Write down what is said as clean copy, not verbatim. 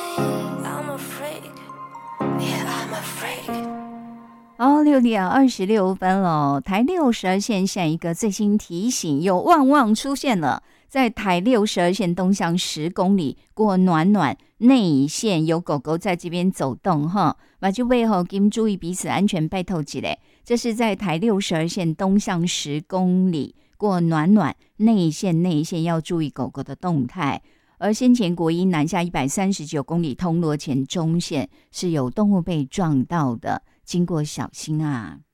I'm a freak. Yeah, I'm a freak. 6:26了，台612线现在一个最新提醒，有旺旺出现了，在台612线东向10公里过暖暖内线，有狗狗在这边走动哈，那就为何请注意彼此安全，拜托一下。这是在台612线东向10公里过暖暖内线要注意狗狗的动态。而先前国一南下139公里通罗前中线是有动物被撞到的，经过小心啊。